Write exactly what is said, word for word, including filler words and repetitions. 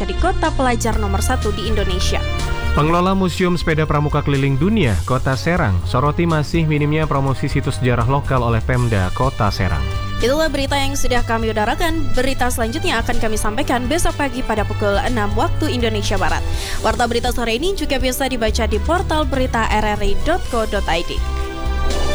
menjadi kota pelajar nomor satu di Indonesia. Pengelola Museum Sepeda Pramuka Keliling Dunia Kota Serang soroti masih minimnya promosi situs sejarah lokal oleh Pemda Kota Serang. Itulah berita yang sudah kami udarakan. Berita selanjutnya akan kami sampaikan besok pagi pada pukul enam waktu Indonesia Barat. Warta berita sore ini juga bisa dibaca di portal berita r r i dot co dot i d.